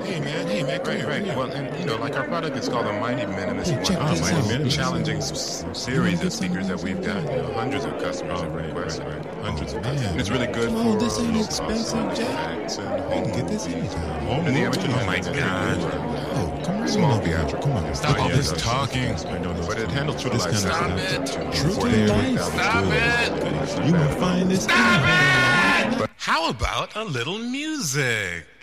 Hey man, come here. Right. Well, and like our product is called the Mighty Minimus Hey, check One. this Mighty out. Minimus, challenging series of speakers that we've got. Hundreds of customers have requested. Hundreds of customers. And it's really good Come on, for this ain't low expensive, cost Jack. effects and You home can get this movies. anytime. And the amateur Oh my music. God. Oh, come on. Small in, theatrical. Come on. Stop all this talking. But it handles true to life. This Stop kind of it. stuff. True to life. Stop it. You gonna find this. How about a little music?